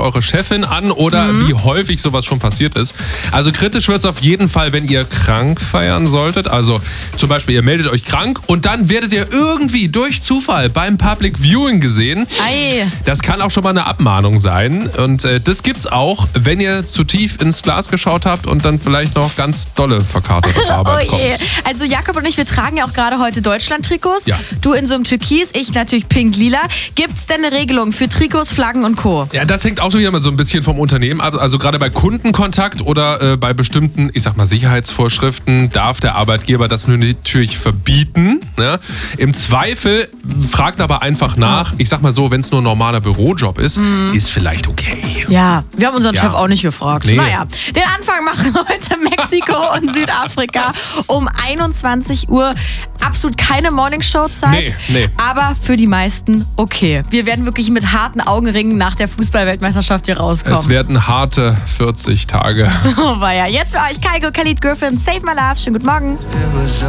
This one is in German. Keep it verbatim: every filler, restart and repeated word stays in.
eure Chefin an oder mhm. wie häufig sowas schon passiert ist. Also kritisch wird es auf jeden Fall, wenn ihr krank feiern solltet. Also zum Beispiel, ihr meldet euch krank und dann werdet ihr irgendwie durch Zufall beim Public Viewing gesehen. Ei. Das kann auch schon mal eine Abmahnung sein. Und äh, das gibt's auch, wenn ihr zu tief ins Glas geschaut habt und dann vielleicht noch ganz dolle verkartet auf Arbeit oh je. kommt. Also Jakob und ich, wir tragen ja auch gerade heute Deutschland-Trikots. Ja. Du in so einem Türkis, ich natürlich pink-lila. Gibt's denn eine Regelung für Trikots, Flaggen und Co.? Ja, das hängt auch schon wieder mal so ein bisschen vom Unternehmen ab. Also gerade bei Kundenkontakt oder äh, bei bestimmten, ich sag mal, Sicherheitsvorschriften darf der Arbeitgeber das natürlich verbieten. Ne? Im Zweifel fragt aber einfach nach. Ich sag mal so, wenn es nur ein normaler Bürojob ist, mhm. ist vielleicht okay. Ja, wir haben unseren ja. Chef auch nicht gefragt. Nee. Naja, den Anfang machen heute Mexiko und Südafrika um einundzwanzig Uhr. Absolut keine Morningshow-Zeit, nee, nee. aber für die meisten okay. Wir werden wirklich mit harten Augenringen nach der Fußball-Weltmeisterschaft hier rauskommen. Es werden harte vierzig Tage. Oh weia. Jetzt für euch Kygo, Khalid Griffin, Save My Love. Schönen guten Morgen.